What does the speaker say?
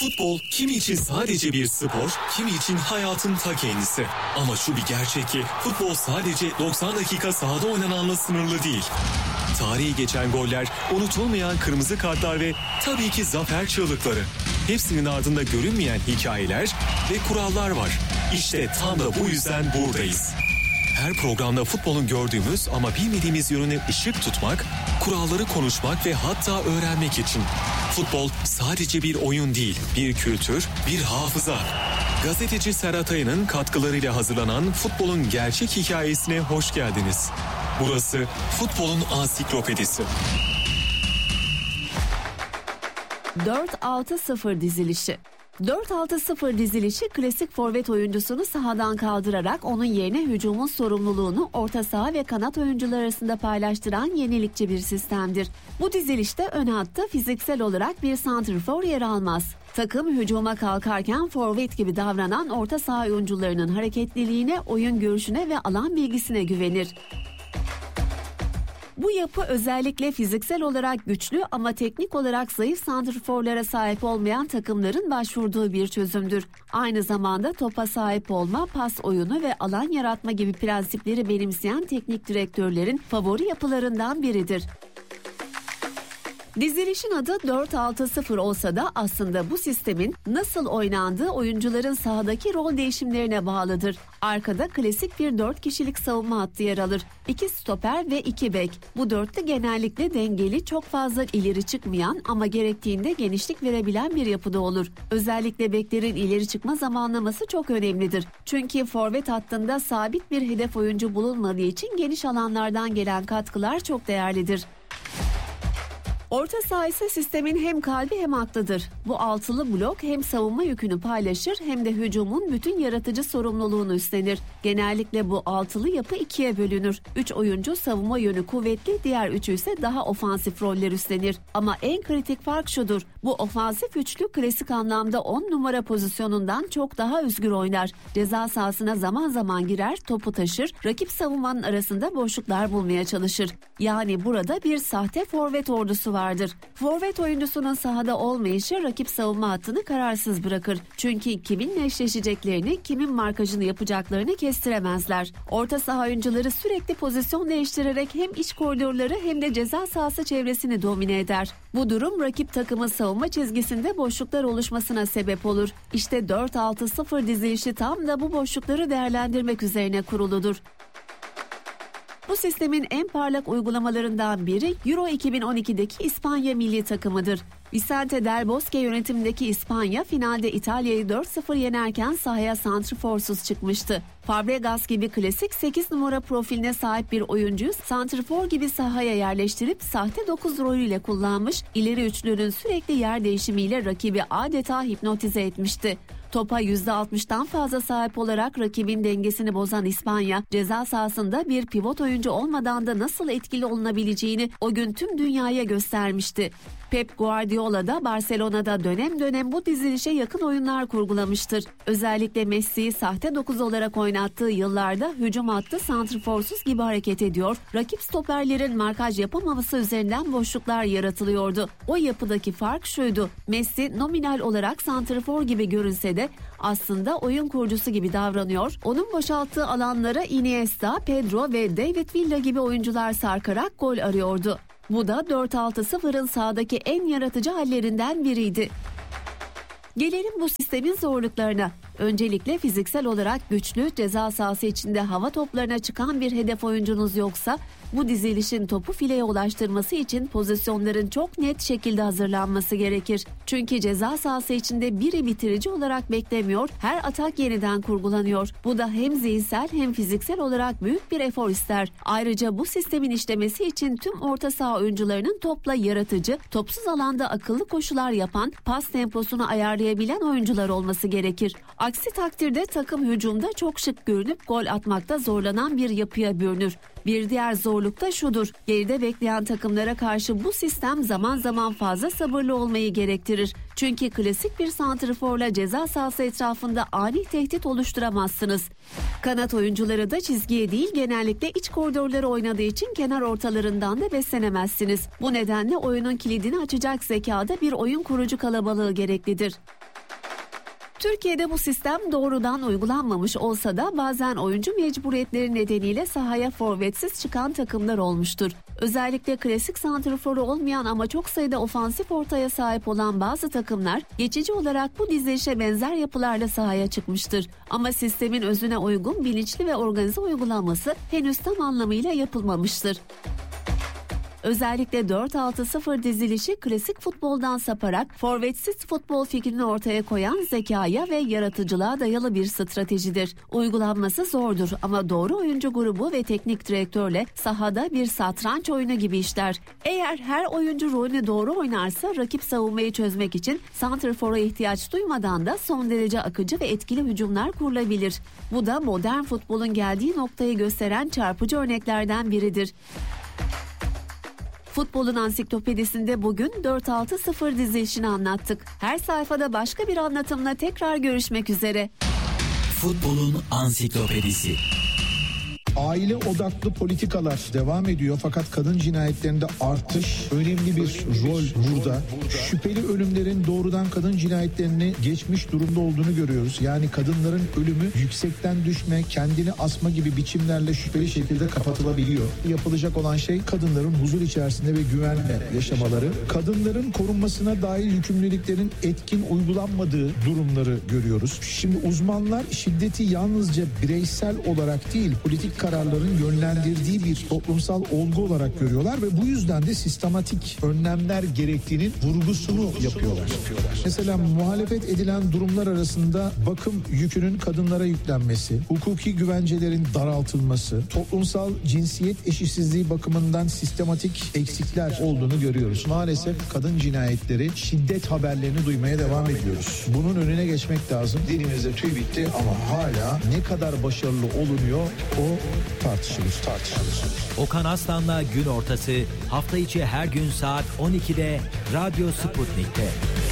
Futbol kimi için sadece bir spor, kimi için hayatın ta kendisi. Ama şu bir gerçek ki futbol sadece 90 dakika sahada oynananla sınırlı değil. Tarihi geçen goller, unutulmayan kırmızı kartlar ve tabii ki zafer çığlıkları. Hepsinin ardında görünmeyen hikayeler ve kurallar var. İşte tam da bu yüzden buradayız. Her programda futbolun gördüğümüz ama bilmediğimiz yönüne ışık tutmak, kuralları konuşmak ve hatta öğrenmek için. Futbol sadece bir oyun değil, bir kültür, bir hafıza. Gazeteci Serhat Aya'nın katkılarıyla hazırlanan futbolun gerçek hikayesine hoş geldiniz. Burası futbolun ansiklopedisi. 4-6-0 dizilişi. 4-6-0 dizilişi klasik forvet oyuncusunu sahadan kaldırarak onun yerine hücumun sorumluluğunu orta saha ve kanat oyuncular arasında paylaştıran yenilikçi bir sistemdir. Bu dizilişte ön hatta fiziksel olarak bir santrfor yer almaz. Takım hücuma kalkarken forvet gibi davranan orta saha oyuncularının hareketliliğine, oyun görüşüne ve alan bilgisine güvenir. Bu yapı özellikle fiziksel olarak güçlü ama teknik olarak zayıf santrforlara sahip olmayan takımların başvurduğu bir çözümdür. Aynı zamanda topa sahip olma, pas oyunu ve alan yaratma gibi prensipleri benimseyen teknik direktörlerin favori yapılarından biridir. Dizilişin adı 4-6-0 olsa da aslında bu sistemin nasıl oynandığı oyuncuların sahadaki rol değişimlerine bağlıdır. Arkada klasik bir 4 kişilik savunma hattı yer alır. 2 stoper ve 2 bek. Bu dörtlü genellikle dengeli, çok fazla ileri çıkmayan ama gerektiğinde genişlik verebilen bir yapıda olur. Özellikle beklerin ileri çıkma zamanlaması çok önemlidir. Çünkü forvet hattında sabit bir hedef oyuncu bulunmadığı için geniş alanlardan gelen katkılar çok değerlidir. Orta saha ise sistemin hem kalbi hem aklıdır. Bu altılı blok hem savunma yükünü paylaşır hem de hücumun bütün yaratıcı sorumluluğunu üstlenir. Genellikle bu altılı yapı ikiye bölünür. 3 oyuncu savunma yönü kuvvetli, diğer 3'ü ise daha ofansif roller üstlenir. Ama en kritik fark şudur: bu ofansif üçlü klasik anlamda 10 numara pozisyonundan çok daha özgür oynar. Ceza sahasına zaman zaman girer, topu taşır, rakip savunmanın arasında boşluklar bulmaya çalışır. Yani burada bir sahte forvet ordusu vardır. Forvet oyuncusunun sahada olmayışı rakip savunma hattını kararsız bırakır. Çünkü kiminle eşleşeceklerini, kimin markajını yapacaklarını kestiremezler. Orta saha oyuncuları sürekli pozisyon değiştirerek hem iç koridorları hem de ceza sahası çevresini domine eder. Bu durum rakip takımın savunma çizgisinde boşluklar oluşmasına sebep olur. İşte 4-6-0 dizilişi tam da bu boşlukları değerlendirmek üzerine kuruludur. Bu sistemin en parlak uygulamalarından biri Euro 2012'deki İspanya milli takımıdır. Vicente Del Bosque yönetimindeki İspanya finalde İtalya'yı 4-0 yenerken sahaya santrforsuz çıkmıştı. Fabregas gibi klasik 8 numara profiline sahip bir oyuncuyu santrfor gibi sahaya yerleştirip sahte 9 rolüyle kullanmış, ileri üçlünün sürekli yer değişimiyle rakibi adeta hipnotize etmişti. Topa %60'dan fazla sahip olarak rakibin dengesini bozan İspanya, ceza sahasında bir pivot oyuncu olmadan da nasıl etkili olunabileceğini o gün tüm dünyaya göstermişti. Pep Guardiola da Barcelona'da dönem dönem bu dizilişe yakın oyunlar kurgulamıştır. Özellikle Messi'yi sahte 9 olarak oynattığı yıllarda hücum hattı santrforsuz gibi hareket ediyor, rakip stoperlerin markaj yapamaması üzerinden boşluklar yaratılıyordu. O yapıdaki fark şuydu: Messi nominal olarak santrfor gibi görünse de aslında oyun kurucusu gibi davranıyor. Onun boşalttığı alanlara Iniesta, Pedro ve David Villa gibi oyuncular sarkarak gol arıyordu. Bu da 4-6-0'ın sahadaki en yaratıcı hallerinden biriydi. Gelelim bu sistemin zorluklarına. Öncelikle fiziksel olarak güçlü, ceza sahası içinde hava toplarına çıkan bir hedef oyuncunuz yoksa bu dizilişin topu fileye ulaştırması için pozisyonların çok net şekilde hazırlanması gerekir. Çünkü ceza sahası içinde biri bitirici olarak beklemiyor, her atak yeniden kurgulanıyor. Bu da hem zihinsel hem fiziksel olarak büyük bir efor ister. Ayrıca bu sistemin işlemesi için tüm orta saha oyuncularının topla yaratıcı, topsuz alanda akıllı koşular yapan, pas temposunu ayarlayabilen oyuncular olması gerekir. Aksi takdirde takım hücumda çok şık görünüp gol atmakta zorlanan bir yapıya bürünür. Bir diğer zorluk da şudur: geride bekleyen takımlara karşı bu sistem zaman zaman fazla sabırlı olmayı gerektirir. Çünkü klasik bir santrforla ceza sahası etrafında ani tehdit oluşturamazsınız. Kanat oyuncuları da çizgiye değil, genellikle iç koridorları oynadığı için kenar ortalarından da beslenemezsiniz. Bu nedenle oyunun kilidini açacak zekada bir oyun kurucu kalabalığı gereklidir. Türkiye'de bu sistem doğrudan uygulanmamış olsa da bazen oyuncu mecburiyetleri nedeniyle sahaya forvetsiz çıkan takımlar olmuştur. Özellikle klasik santrforu olmayan ama çok sayıda ofansif ortaya sahip olan bazı takımlar geçici olarak bu dizilişe benzer yapılarla sahaya çıkmıştır. Ama sistemin özüne uygun bilinçli ve organize uygulanması henüz tam anlamıyla yapılmamıştır. Özellikle 4-6-0 dizilişi klasik futboldan saparak forvetsiz futbol fikrini ortaya koyan zekaya ve yaratıcılığa dayalı bir stratejidir. Uygulanması zordur ama doğru oyuncu grubu ve teknik direktörle sahada bir satranç oyunu gibi işler. Eğer her oyuncu rolünü doğru oynarsa rakip savunmayı çözmek için santrfora ihtiyaç duymadan da son derece akıcı ve etkili hücumlar kurulabilir. Bu da modern futbolun geldiği noktayı gösteren çarpıcı örneklerden biridir. Futbolun ansiklopedisinde bugün 4-6-0 dizilişini anlattık. Her sayfada başka bir anlatımla tekrar görüşmek üzere. Futbolun ansiklopedisi. Aile odaklı politikalar devam ediyor fakat kadın cinayetlerinde artış önemli bir rol burada. Şüpheli ölümlerin doğrudan kadın cinayetlerini geçmiş durumda olduğunu görüyoruz. Yani kadınların ölümü yüksekten düşme, kendini asma gibi biçimlerle şüpheli şekilde kapatılabiliyor. Yapılacak olan şey kadınların huzur içerisinde ve güvenle yaşamaları. Kadınların korunmasına dair yükümlülüklerin etkin uygulanmadığı durumları görüyoruz. Şimdi uzmanlar şiddeti yalnızca bireysel olarak değil, politik kararların yönlendirdiği bir toplumsal olgu olarak görüyorlar ve bu yüzden de sistematik önlemler gerektiğinin vurgusunu yapıyorlar. Mesela muhalefet edilen durumlar arasında bakım yükünün kadınlara yüklenmesi, hukuki güvencelerin daraltılması, toplumsal cinsiyet eşitsizliği bakımından sistematik eksikler olduğunu görüyoruz. Maalesef kadın cinayetleri, şiddet haberlerini duymaya devam ediyoruz. Bunun önüne geçmek lazım. Dilimizde tüy bitti ama hala ne kadar başarılı olunuyor o tartışılır. Okan Aslan'la Gün Ortası hafta içi her gün saat 12'de Radyo Sputnik'te.